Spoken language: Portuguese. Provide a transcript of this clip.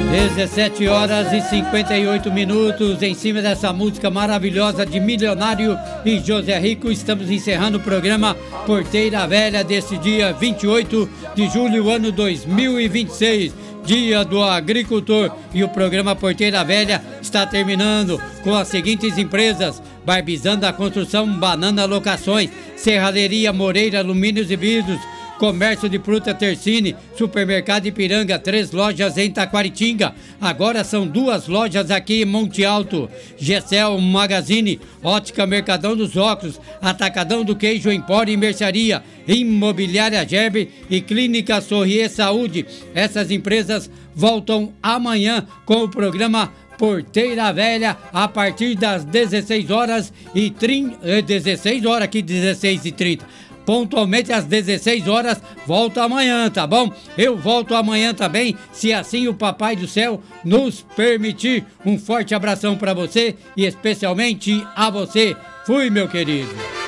17 horas e 58 minutos, em cima dessa música maravilhosa de Milionário e José Rico, estamos encerrando o programa Porteira Velha desse dia 28 de julho, ano 2026, Dia do Agricultor. E o programa Porteira Velha está terminando com as seguintes empresas: Barbizanda Construção, Banana Locações, Serralheria Moreira Alumínios e Vidros, Comércio de Fruta Tercine, Supermercado Ipiranga, 3 lojas em Taquaritinga, agora são 2 lojas aqui em Monte Alto. Gessel Magazine, Ótica Mercadão dos Óculos, Atacadão do Queijo, Empório e Mercearia, Imobiliária Gerber e Clínica Sorrier Saúde. Essas empresas voltam amanhã com o programa Porteira Velha a partir das 16 horas e 30, 16 horas aqui, 16h30. Pontualmente às 16 horas, volto amanhã, tá bom? Eu volto amanhã também, se assim o Papai do Céu nos permitir. Um forte abração para você e especialmente a você. Fui, meu querido.